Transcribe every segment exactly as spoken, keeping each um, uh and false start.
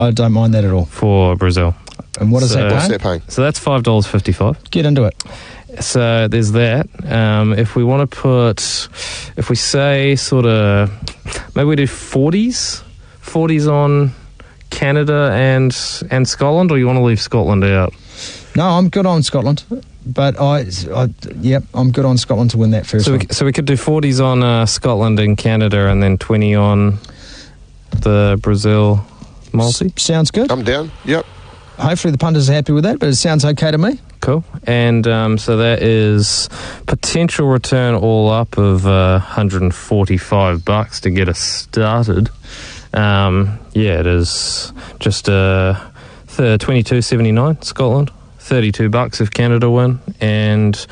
I don't mind that at all. For Brazil. And what is so, that What's paying? that paying? So that's five dollars fifty-five. Get into it. So there's that. Um, if we want to put, if we say sort of, maybe we do forties, forties on Canada and and Scotland, or you want to leave Scotland out? No, I'm good on Scotland, but I, I yep, I'm good on Scotland to win that first So we, one. so we could do forties on uh, Scotland and Canada, and then twenty on the Brazil multi. S- sounds good. I'm down. Yep. Hopefully the punters are happy with that, but it sounds okay to me. Cool. And um, so that is potential return all up of uh, one hundred forty-five bucks to get us started. Um, yeah, it is just uh, twenty-two seventy-nine Scotland, thirty-two bucks if Canada win, and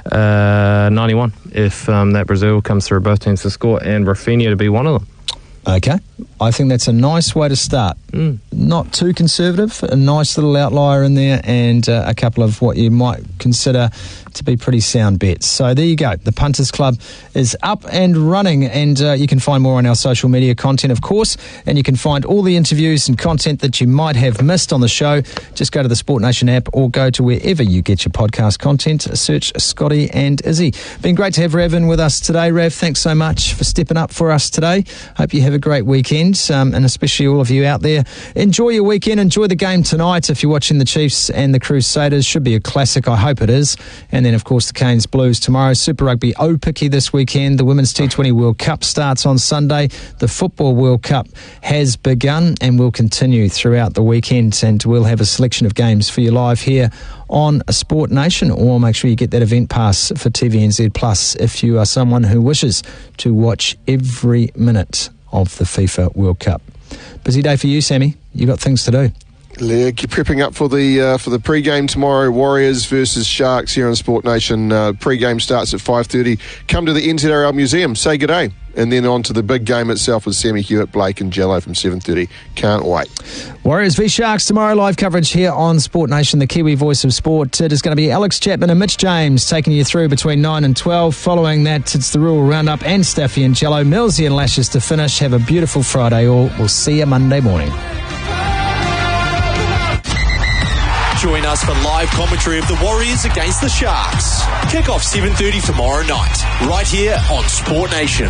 uh, ninety-one if um, that Brazil comes through both teams to score, and Rafinha to be one of them. Okay. I think that's a nice way to start. Mm. Not too conservative, a nice little outlier in there, and uh, a couple of what you might consider to be pretty sound bets. So there you go. The Punters Club is up and running, and uh, you can find more on our social media content, of course, and you can find all the interviews and content that you might have missed on the show. Just go to the Sport Nation app or go to wherever you get your podcast content. Search Scotty and Izzy. Been great to have Rav in with us today. Rav, thanks so much for stepping up for us today. Hope you have a great weekend, um, and especially all of you out there. Enjoy your weekend. Enjoy the game tonight. If you're watching the Chiefs and the Crusaders, should be a classic. I hope it is. And then, of course, the Canes Blues tomorrow. Super Rugby O-Picky this weekend. The Women's T twenty World Cup starts on Sunday. The Football World Cup has begun and will continue throughout the weekend. And we'll have a selection of games for you live here on Sport Nation, or make sure you get that event pass for T V N Z Plus if you are someone who wishes to watch every minute of the FIFA World Cup. Busy day for you, Sammy. You got things to do. Yeah, keep prepping up for the uh, for the pre-game tomorrow. Warriors versus Sharks here on Sport Nation. Uh, pre-game starts at five thirty. Come to the N Z R L Museum, say good day, and then on to the big game itself with Sammy Hewitt, Blake and Jello from seven thirty. Can't wait. Warriors v Sharks tomorrow. Live coverage here on Sport Nation, the Kiwi voice of sport. It is going to be Alex Chapman and Mitch James taking you through between nine and twelve. Following that, it's the Rural Roundup and Staffy and Jello. Millsy and Lashes to finish. Have a beautiful Friday all. We'll see you Monday morning. Join us for live commentary of the Warriors against the Sharks. Kick off seven thirty tomorrow night, right here on Sport Nation.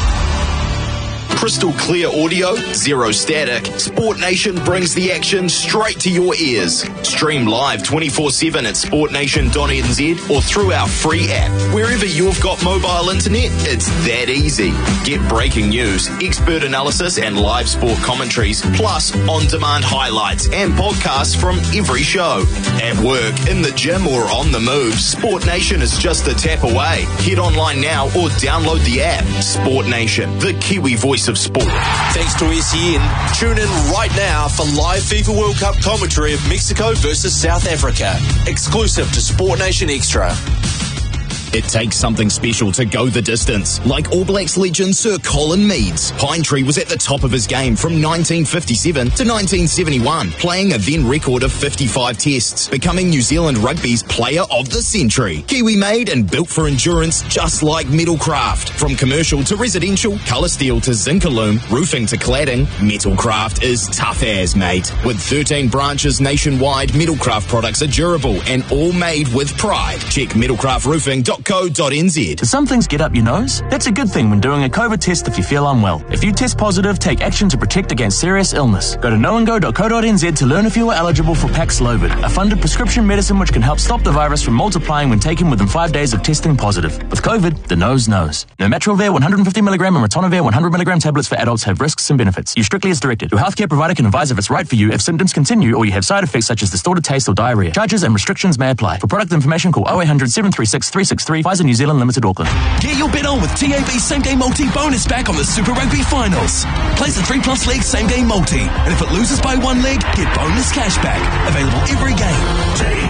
Crystal clear audio, zero static. Sport Nation brings the action straight to your ears. Stream live twenty-four seven at sport nation dot n z or through our free app. Wherever you've got mobile internet, it's that easy. Get breaking news, expert analysis and live sport commentaries, plus on-demand highlights and podcasts from every show. At work, in the gym or on the move, Sport Nation is just a tap away. Head online now or download the app. Sport Nation, the Kiwi voice of sport. Thanks to S E N. Tune in right now for live FIFA World Cup commentary of Mexico versus South Africa. Exclusive to Sport Nation Extra. It takes something special to go the distance, like All Blacks legend Sir Colin Meads. Pinetree was at the top of his game from nineteen fifty-seven to nineteen seventy-one, playing a then record of fifty-five tests, becoming New Zealand Rugby's Player of the Century. Kiwi-made and built for endurance, just like Metalcraft. From commercial to residential, colour steel to Zincalume, roofing to cladding, Metalcraft is tough as, mate. With thirteen branches nationwide, Metalcraft products are durable and all made with pride. Check metalcraft roofing dot co dot n z. Do some things get up your nose? That's a good thing when doing a COVID test if you feel unwell. If you test positive, take action to protect against serious illness. Go to knowandgo dot co dot n z to learn if you are eligible for Paxlovid, a funded prescription medicine which can help stop the virus from multiplying when taken within five days of testing positive. With COVID, the nose knows. Nometrilvir one hundred fifty milligram and Ritonavir one hundred milligram tablets for adults have risks and benefits. Use strictly as directed. Your healthcare provider can advise if it's right for you if symptoms continue or you have side effects such as distorted taste or diarrhea. Charges and restrictions may apply. For product information, call oh eight hundred, seven three six, three six three. Pfizer New Zealand Limited, Auckland. Get your bet on with T A B Same Game Multi bonus back on the Super Rugby Finals. Place the three plus leg Same Game Multi, and if it loses by one leg, get bonus cash back. Available every game. T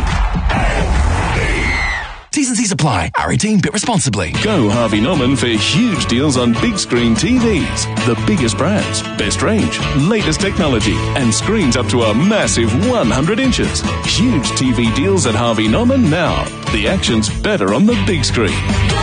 A B. T's and C's apply. R eighteen, bet responsibly. Go Harvey Norman for huge deals on big screen T Vs. The biggest brands, best range, latest technology, and screens up to a massive one hundred inches. Huge T V deals at Harvey Norman now. The action's better on the big screen. Go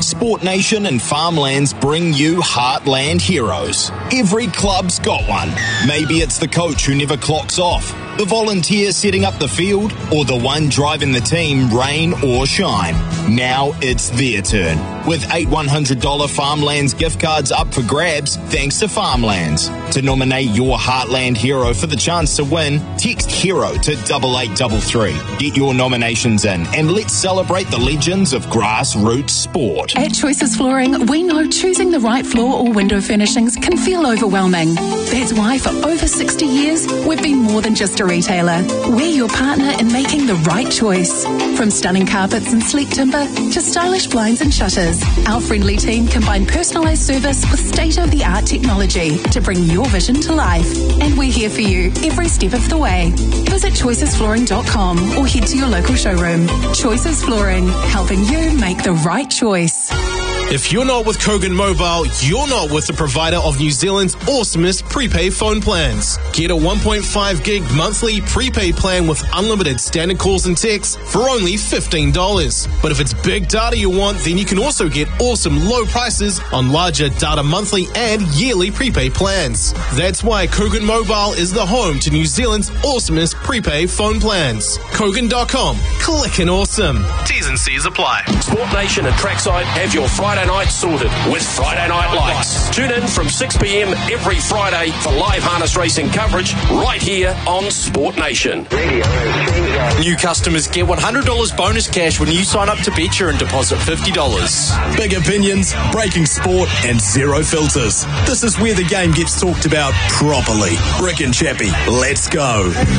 Sport Nation and Farmlands bring you Heartland Heroes. Every club's got one. Maybe it's the coach who never clocks off, the volunteer setting up the field, or the one driving the team rain or shine. Now it's their turn. With eight one hundred dollars Farmlands gift cards up for grabs thanks to Farmlands. To nominate your Heartland hero for the chance to win, text HERO to double eight double three. Get your nominations in and let's celebrate the legends of grassroots sport. At Choices Flooring, we know choosing the right floor or window furnishings can feel overwhelming. That's why for over sixty years, we've been more than just a retailer. We're your partner in making the right choice. From stunning carpets and sleek timber to stylish blinds and shutters, our friendly team combine personalised service with state-of-the-art technology to bring your vision to life. And we're here for you every step of the way. Visit choices flooring dot com or head to your local showroom. Choices Flooring, helping you make the right choice. If you're not with Kogan Mobile, you're not with the provider of New Zealand's awesomest prepaid phone plans. Get a one point five gig monthly prepaid plan with unlimited standard calls and texts for only fifteen dollars. But if it's big data you want, then you can also get awesome low prices on larger data monthly and yearly prepaid plans. That's why Kogan Mobile is the home to New Zealand's awesomest prepaid phone plans. Kogan dot com. Clickin' awesome. T's and C's apply. Sport Nation and Trackside have your Friday night sorted with Friday Night Lights. Tune in from six p.m. every Friday for live harness racing coverage right here on Sport Nation. New customers get one hundred dollars bonus cash when you sign up to Betcha and deposit fifty dollars. Big opinions, breaking sport, and zero filters. This is where the game gets talked about properly. Rick and Chappie, let's go.